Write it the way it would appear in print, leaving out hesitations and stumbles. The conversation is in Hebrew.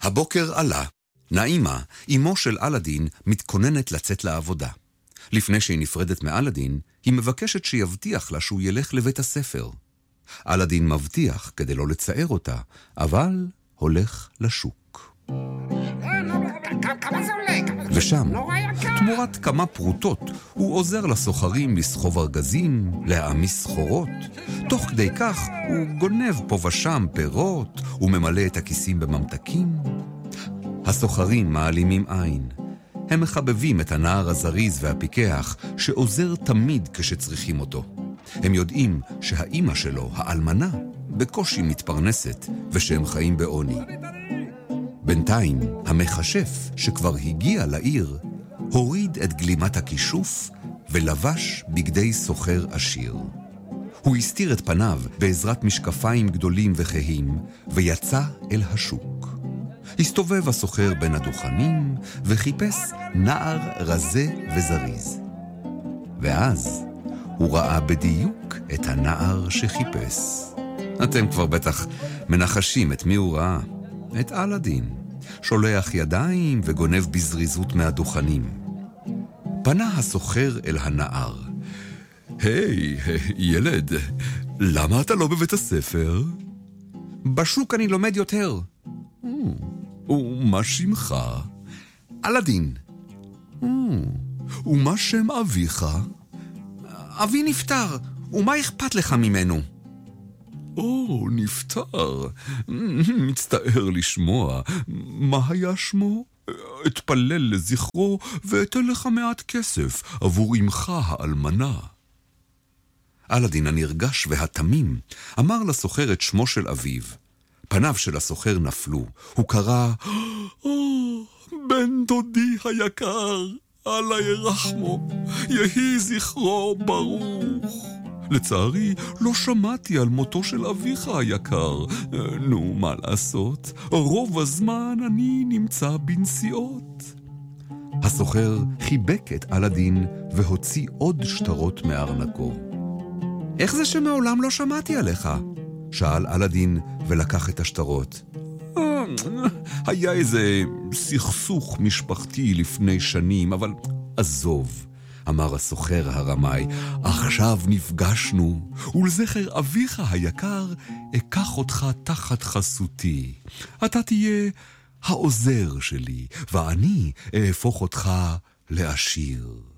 הבוקר עלה. נעימה, אמו של אלאדין, מתכוננת לצאת לעבודה. לפני שהיא נפרדת מאלאדין, היא מבקשת שיבטיח לה שהוא ילך לבית הספר. אלאדין מבטיח כדי לא לצער אותה, אבל הולך לשוק. ושם, תמורת כמה פרוטות, הוא עוזר לסוחרים לסחוב ארגזים, להעמיס סחורות. תוך כדי כך הוא גונב פה ושם פירות, וממלא את הכיסים בממתקים. הסוחרים מעלימים עין. הם מחבבים את הנער הזריז והפיקח, שעוזר תמיד כשצריכים אותו. הם יודעים שהאימא שלו, האלמנה, בקושי מתפרנסת, ושהם חיים בעוני. בינתיים, המחשף שכבר הגיע לעיר, הוריד את גלימת הכישוף ולבש בגדי סוחר עשיר. הוא הסתיר את פניו בעזרת משקפיים גדולים וכהים, ויצא אל השוק. הסתובב הסוחר בין הדוכנים, וחיפש נער רזה וזריז. ואז הוא ראה בדיוק את הנער שחיפש. אתם כבר בטח מנחשים את מי הוא ראה. את אלאדין, שולח ידיים וגונב בזריזות מהדוכנים. פנה הסוחר אל הנער. היי, ילד, למה אתה לא בבית הספר? בשוק אני לומד יותר. ומה שמך? אלאדין. ומה שם אביך? אבי נפטר, ומה אכפת לך ממנו? נפטר. מצטער לשמוע. מה היה שמו? אתפלל לזכרו ואתן לך מעט כסף עבור אמך האלמנה. אלאדין הנרגש והתמים אמר לסוחר את שמו של אביו. פניו של הסוחר נפלו. הוא קרא, בן דודי היקר, אללה ירחמו, יהי זכרו ברוך. לצערי, לא שמעתי על מותו של אביך היקר. נו, מה לעשות? רוב הזמן אני נמצא בנסיעות. הסוחר חיבק את אלאדין והוציא עוד שטרות מארנקו. איך זה שמעולם לא שמעתי עליך? שאל אלאדין ולקח את השטרות. היה איזה סכסוך משפחתי לפני שנים, אבל עזוב, אמר הסוחר הרמאי, עכשיו נפגשנו, ולזכר אביך היקר, אקח אותך תחת חסותי. אתה תהיה העוזר שלי, ואני אהפוך אותך לעשיר.